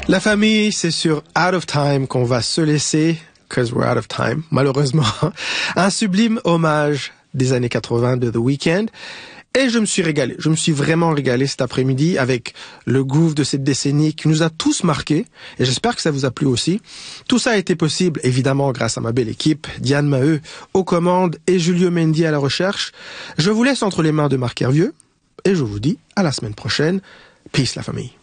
La famille, c'est sur Out of Time qu'on va se laisser, cause we're out of time, malheureusement. Un sublime hommage des années 80 de The Weeknd. Et je me suis régalé. Je me suis vraiment régalé cet après-midi avec le groove de cette décennie qui nous a tous marqués. Et j'espère que ça vous a plu aussi. Tout ça a été possible, évidemment, grâce à ma belle équipe. Diane Maheu aux commandes et Julio Mendy à la recherche. Je vous laisse entre les mains de Marc Hervieux. Et je vous dis à la semaine prochaine. Peace, la famille.